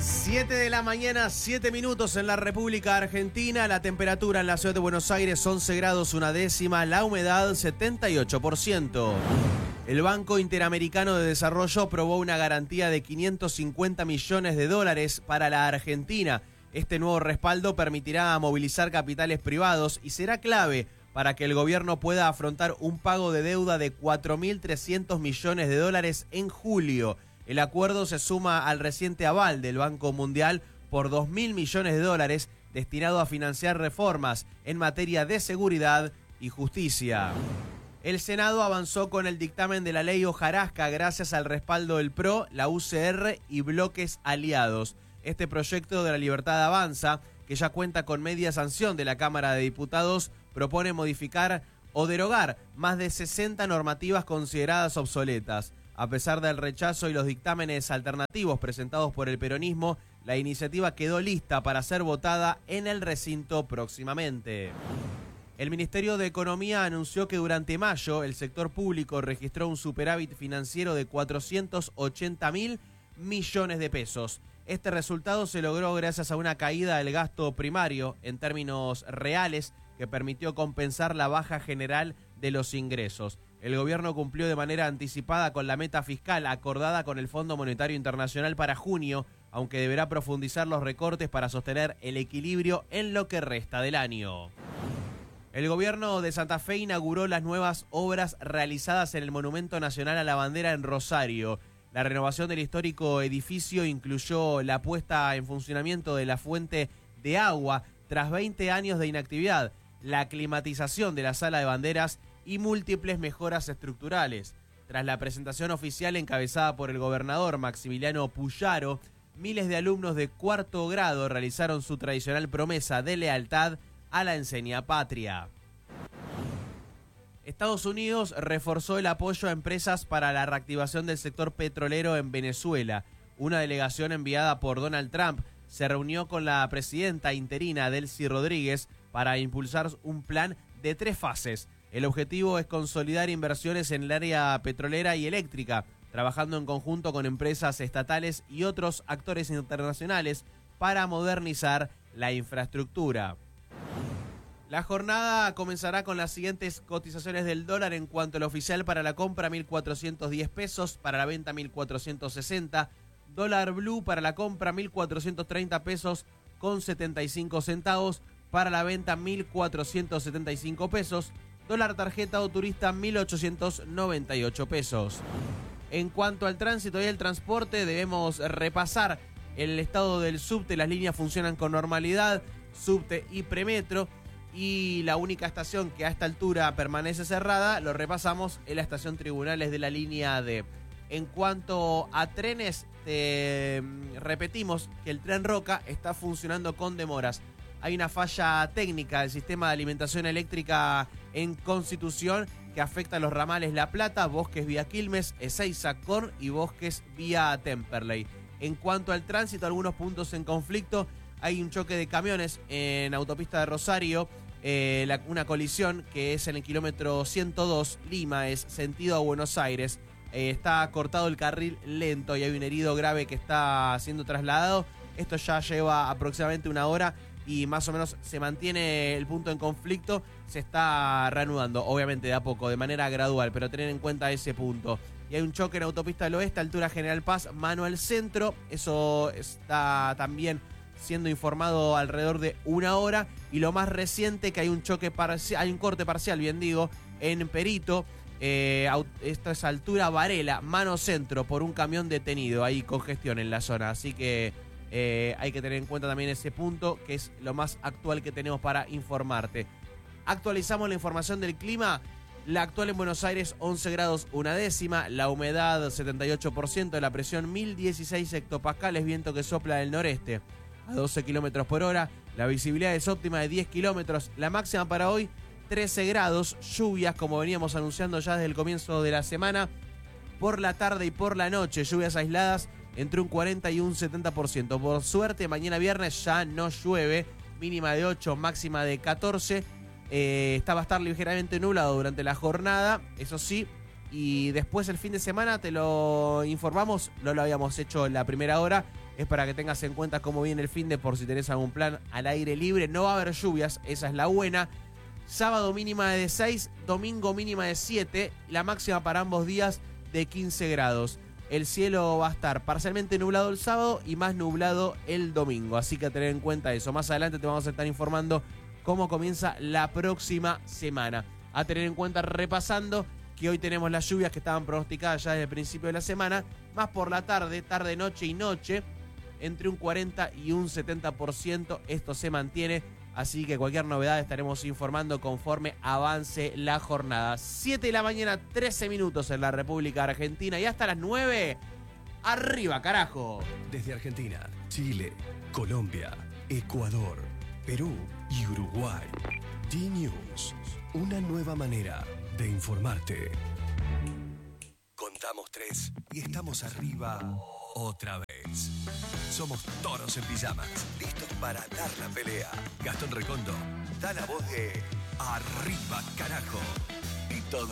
7 de la mañana, 7 minutos en la República Argentina. La temperatura en la ciudad de Buenos Aires, 11 grados una décima. La humedad, 78%. El Banco Interamericano de Desarrollo aprobó una garantía de 550 millones de dólares para la Argentina. Este nuevo respaldo permitirá movilizar capitales privados y será clave para que el gobierno pueda afrontar un pago de deuda de 4.300 millones de dólares en julio. El acuerdo se suma al reciente aval del Banco Mundial por 2.000 millones de dólares destinado a financiar reformas en materia de seguridad y justicia. El Senado avanzó con el dictamen de la ley hojarasca gracias al respaldo del PRO, la UCR y bloques aliados. Este proyecto de la Libertad Avanza, que ya cuenta con media sanción de la Cámara de Diputados, propone modificar o derogar más de 60 normativas consideradas obsoletas. A pesar del rechazo y los dictámenes alternativos presentados por el peronismo, la iniciativa quedó lista para ser votada en el recinto próximamente. El Ministerio de Economía anunció que durante mayo el sector público registró un superávit financiero de 480.000 millones de pesos. Este resultado se logró gracias a una caída del gasto primario en términos reales que permitió compensar la baja general de los ingresos. El gobierno cumplió de manera anticipada con la meta fiscal acordada con el Fondo Monetario Internacional para junio, aunque deberá profundizar los recortes para sostener el equilibrio en lo que resta del año. El gobierno de Santa Fe inauguró las nuevas obras realizadas en el Monumento Nacional a la Bandera en Rosario. La renovación del histórico edificio incluyó la puesta en funcionamiento de la fuente de agua tras 20 años de inactividad, la climatización de la sala de banderas y múltiples mejoras estructurales. Tras la presentación oficial encabezada por el gobernador Maximiliano Puyaro, miles de alumnos de cuarto grado realizaron su tradicional promesa de lealtad a la enseña patria. Estados Unidos reforzó el apoyo a empresas para la reactivación del sector petrolero en Venezuela. Una delegación enviada por Donald Trump se reunió con la presidenta interina Delcy Rodríguez para impulsar un plan de 3 fases. El objetivo es consolidar inversiones en el área petrolera y eléctrica, trabajando en conjunto con empresas estatales y otros actores internacionales para modernizar la infraestructura. La jornada comenzará con las siguientes cotizaciones del dólar en cuanto al oficial: para la compra 1.410 pesos, para la venta 1.460, dólar blue para la compra 1.430 pesos con 75 centavos, para la venta 1.475 pesos, dólar tarjeta o turista 1.898 pesos. En cuanto al tránsito y el transporte, debemos repasar el estado del subte. Las líneas funcionan con normalidad, subte y premetro, y la única estación que a esta altura permanece cerrada, lo repasamos, es la estación Tribunales de la línea D. En cuanto a trenes, repetimos que el tren Roca está funcionando con demoras. Hay una falla técnica del sistema de alimentación eléctrica en Constitución que afecta a los ramales La Plata, Bosques vía Quilmes, Ezeiza, Corn y Bosques vía Temperley. En cuanto al tránsito, algunos puntos en conflicto. Hay un choque de camiones en autopista de Rosario, una colisión que es en el kilómetro 102, Lima, es sentido a Buenos Aires. Está cortado el carril lento y hay un herido grave que está siendo trasladado. Esto ya lleva aproximadamente una hora y más o menos se mantiene el punto en conflicto. Se está reanudando, obviamente de a poco, de manera gradual, pero tener en cuenta ese punto. Y hay un choque en autopista del Oeste, altura General Paz, mano al centro. Eso está también siendo informado alrededor de una hora. Y lo más reciente, que hay un choque parcial, hay un corte parcial, bien digo, en Perito. Esto es altura Varela, mano centro, por un camión detenido. Hay congestión en la zona, así que hay que tener en cuenta también ese punto, que es lo más actual que tenemos para informarte. Actualizamos la información del clima. La actual en Buenos Aires, 11 grados una décima, la humedad 78%, la presión 1016 hectopascales, viento que sopla del noreste a 12 kilómetros por hora, la visibilidad es óptima de 10 kilómetros, la máxima para hoy 13 grados, lluvias como veníamos anunciando ya desde el comienzo de la semana, por la tarde y por la noche, lluvias aisladas entre un 40 y un 70%. Por suerte, mañana viernes ya no llueve, mínima de 8, máxima de 14. Va a estar ligeramente nublado durante la jornada, eso sí, y después el fin de semana te lo informamos, no lo habíamos hecho en la primera hora, es para que tengas en cuenta cómo viene el fin de por si tenés algún plan al aire libre. No va a haber lluvias, esa es la buena. Sábado mínima de 6, domingo mínima de 7, la máxima para ambos días de 15 grados. El cielo va a estar parcialmente nublado el sábado y más nublado el domingo, así que a tener en cuenta eso. Más adelante te vamos a estar informando cómo comienza la próxima semana. A tener en cuenta, repasando, que hoy tenemos las lluvias que estaban pronosticadas ya desde el principio de la semana, más por la tarde, noche y noche, entre un 40 y un 70%, esto se mantiene, así que cualquier novedad estaremos informando conforme avance la jornada. 7 de la mañana, 13 minutos en la República Argentina y hasta las 9, arriba carajo. Desde Argentina, Chile, Colombia, Ecuador, Perú y Uruguay, D-News, una nueva manera de informarte. Contamos 3 y estamos arriba otra vez. Somos toros en pijamas, listos para dar la pelea. Gastón Recondo da la voz de Arriba Carajo. Y todo